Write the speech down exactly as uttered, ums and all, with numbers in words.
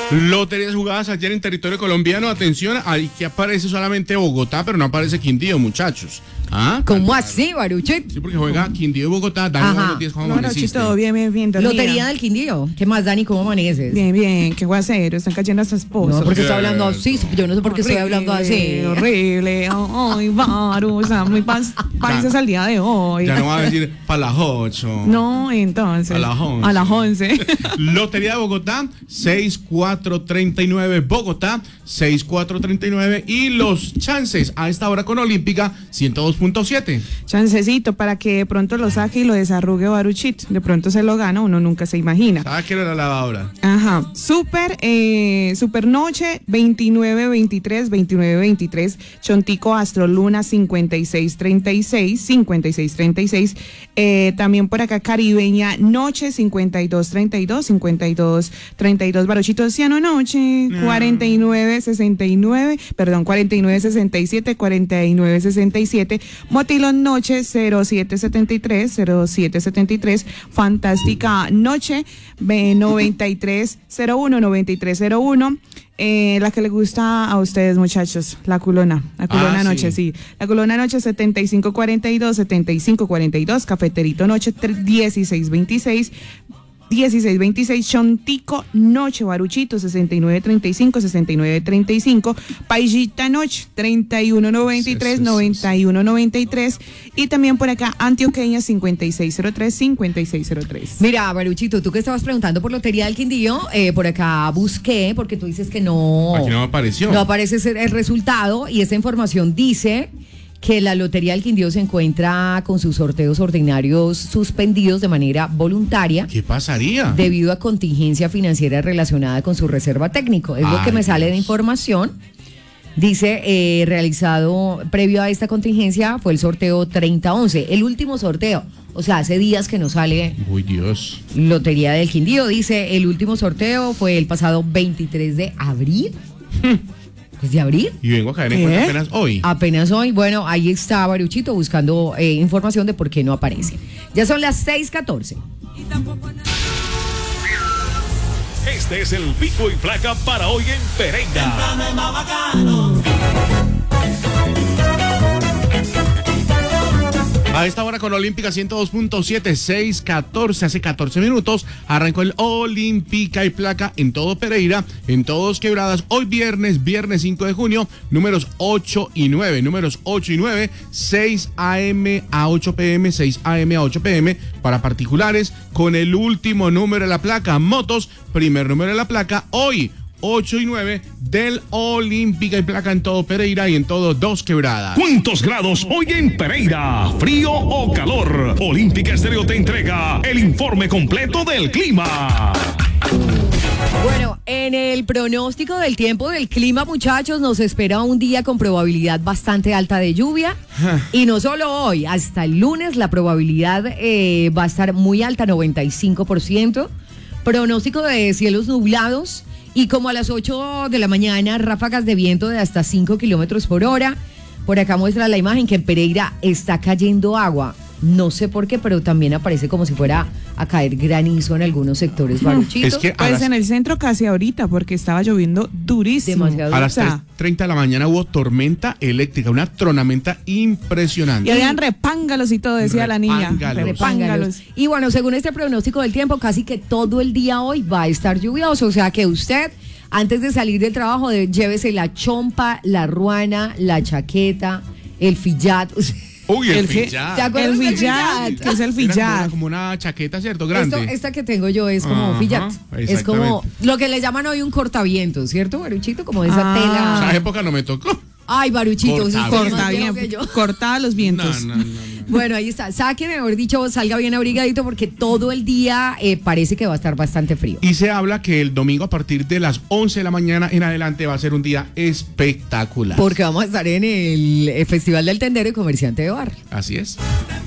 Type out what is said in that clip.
Loterías jugadas ayer en territorio colombiano. Atención, ahí que aparece solamente Bogotá, pero no aparece Quindío, muchachos. ¿Ah? ¿Cómo así, Baruchito? Sí, porque juega Quindío y Bogotá. Dani, buenos días, ¿cómo amaneciste? todo bien, bien, bien. dormida. Lotería del Quindío. ¿Qué más, Dani? ¿Cómo amaneces? Bien, bien. ¿Qué guacero? Están cayendo hasta esposos. No, porque estoy hablando así. Yo no sé por qué estoy hablando así. Horrible. Ay, Baru. O sea, muy pa- países al día de hoy. Ya no va a decir para las ocho. No, entonces. A las once. A las once. Lotería de Bogotá, seis cuatro treinta y nueve. Bogotá, seis cuatro treinta y nueve. Y los chances a esta hora con Olímpica, ciento dos punto siete. Chancecito para que de pronto lo saque y lo desarrugue Baruchito. De pronto se lo gana, uno nunca se imagina. ¿Sabes qué era la lavadora? Ajá, super, eh, super noche, veintinueve veintitrés, veintinueve veintitrés, Chontico Astro Luna, cincuenta y seis treinta y seis, cincuenta y seis treinta y seis, eh, también por acá Caribeña Noche, cincuenta y dos treinta y dos, cincuenta y dos treinta y dos, Baruchito Ciano Noche, No. cuarenta y nueve sesenta y nueve, perdón, cuarenta y nueve sesenta y siete, cuarenta y nueve sesenta y siete, Motilón Noche, cero siete setenta y tres, cero siete setenta y tres, Fantástica Noche, noventa y tres cero uno, noventa y tres cero uno, eh, la que le gusta a ustedes, muchachos, la culona, la culona Ah, noche, sí. sí. La culona noche setenta y cinco cuarenta y dos, setenta y cinco cuarenta y dos, Cafeterito Noche dieciséis veintiséis, dieciséis veintiséis, Chontico Noche, Baruchito, sesenta y nueve treinta y cinco, sesenta y nueve treinta y cinco, Paillita Noche, treinta y uno noventa y tres, Sí, sí, sí, noventa y uno noventa y tres, y también por acá Antioqueña, cincuenta y seis cero tres, cincuenta y seis cero tres. Mira, Baruchito, tú que estabas preguntando por Lotería del Quindío, eh, por acá busqué, porque tú dices que no... Aquí no me apareció. No aparece ese- el resultado, y esta información dice que la Lotería del Quindío se encuentra con sus sorteos ordinarios suspendidos de manera voluntaria ¿Qué pasaría? debido a contingencia financiera relacionada con su reserva técnico. Es lo Ay, que me sale de Dios. información. Dice, eh, realizado previo a esta contingencia fue el sorteo treinta once, el último sorteo. O sea, hace días que no sale Uy, Dios. Lotería del Quindío. Dice, el último sorteo fue el pasado veintitrés de abril. ¿Es de abril? Y vengo a caer en ¿Qué? cuenta apenas hoy. Apenas hoy. Bueno, ahí está Baruchito buscando eh, información de por qué no aparece. Ya son las seis catorce. Este es el pico y placa para hoy en Pereira. A esta hora con Olímpica ciento dos punto siete, seis catorce, hace catorce minutos arrancó el Olímpica y Placa en todo Pereira, en todos Quebradas. Hoy viernes, viernes cinco de junio, números ocho y nueve, números ocho y nueve, seis a eme a ocho pe eme, seis a eme a ocho pe eme para particulares, con el último número de la placa, motos, primer número de la placa, hoy ocho y nueve del Olímpica y Placa en todo Pereira y en todo Dos Quebradas. ¿Cuántos grados hoy en Pereira? ¿Frío o calor? Olímpica Estéreo te entrega el informe completo del clima. Bueno, en el pronóstico del tiempo del clima, muchachos, nos espera un día con probabilidad bastante alta de lluvia. Y no solo hoy, hasta el lunes la probabilidad eh, va a estar muy alta, noventa y cinco por ciento. Pronóstico de cielos nublados. Y como a las ocho de la mañana, ráfagas de viento de hasta cinco kilómetros por hora. Por acá muestra la imagen que en Pereira está cayendo agua. No sé por qué, pero también aparece como si fuera a caer granizo en algunos sectores, Baruchito. Es que a Pues las, en el centro casi ahorita, porque estaba lloviendo durísimo. Demasiado. a las O sea, tres treinta de la mañana hubo tormenta eléctrica, una tronamenta impresionante. y habían repángalos y todo, decía la niña. Repángalos. Repángalos. Y bueno, según este pronóstico del tiempo, casi que todo el día hoy va a estar lluvioso. O sea que usted, antes de salir del trabajo, de- llévese la chompa, la ruana, la chaqueta, el fillat. Uy, el, El que- fillat. ¿Te acuerdas El del fillat, fillat? que es el Era como una, fillat. como una chaqueta, ¿cierto? Grande. Esto, esta que tengo yo es como Ajá, fillat. Es como exactamente. lo que le llaman hoy un cortavientos, ¿cierto, Baruchito? Como esa Ah. tela. Esa época no me tocó. Ay, Baruchito, Corta usted es bien. más Corta viejo bien, que yo. corta los vientos. No, no, no, no. Bueno, ahí está. Saque, mejor dicho, salga bien abrigadito porque todo el día eh, parece que va a estar bastante frío. Y se habla que el domingo a partir de las once de la mañana en adelante va a ser un día espectacular. Porque vamos a estar en el eh, Festival del Tendero y Comerciante de Barrio. Así es.